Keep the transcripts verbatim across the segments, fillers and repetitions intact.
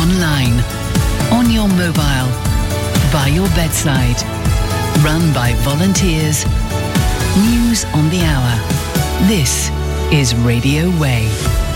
online, on your mobile, by your bedside. Run by volunteers. News on the hour. This is Radio Way.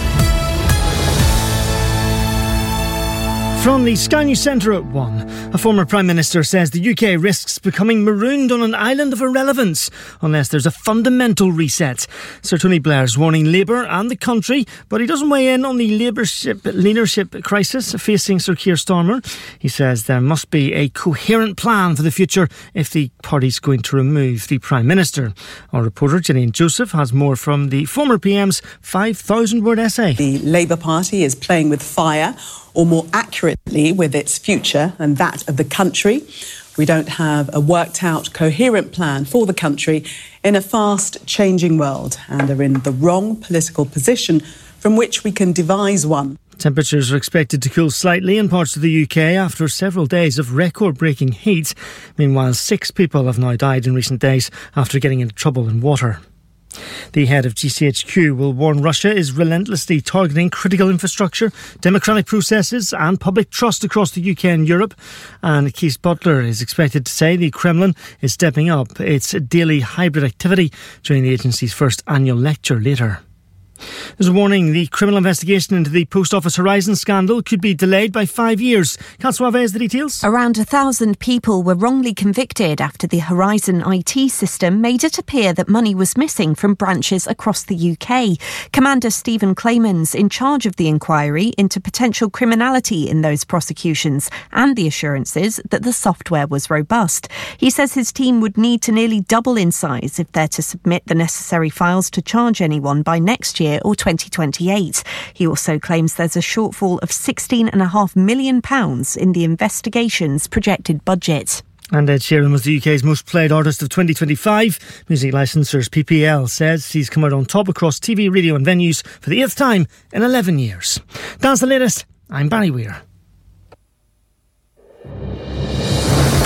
From the Sky News Centre at one, a former Prime Minister says the U K risks becoming marooned on an island of irrelevance unless there's a fundamental reset. Sir Tony Blair's warning Labour and the country, but he doesn't weigh in on the leadership, leadership crisis facing Sir Keir Starmer. He says there must be a coherent plan for the future if the party's going to remove the Prime Minister. Our reporter Gillian Joseph has more from the former P M's five thousand word essay. The Labour Party is playing with fire, or more accurately with its future and that of the country. We don't have a worked out, coherent plan for the country in a fast changing world and are in the wrong political position from which we can devise one. Temperatures are expected to cool slightly in parts of the U K after several days of record-breaking heat. Meanwhile, six people have now died in recent days after getting into trouble in water. The head of G C H Q will warn Russia is relentlessly targeting critical infrastructure, democratic processes and public trust across the U K and Europe. And Keith Butler is expected to say the Kremlin is stepping up its daily hybrid activity during the agency's first annual lecture later. There's a warning the criminal investigation into the Post Office Horizon scandal could be delayed by five years. Kat Suave has the details. Around a thousand people were wrongly convicted after the Horizon I T system made it appear that money was missing from branches across the U K. Commander Stephen Claymans, in charge of the inquiry into potential criminality in those prosecutions and the assurances that the software was robust. He says his team would need to nearly double in size if they're to submit the necessary files to charge anyone by next year or twenty twenty-eight. He also claims there's a shortfall of sixteen point five million pounds in the investigation's projected budget. And Ed Sheeran was the U K's most played artist of twenty twenty-five. Music licensors P P L says he's come out on top across T V, radio and venues for the eighth time in eleven years. That's the latest. I'm Barry Weir.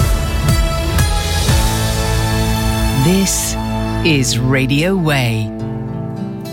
This is Radio Way.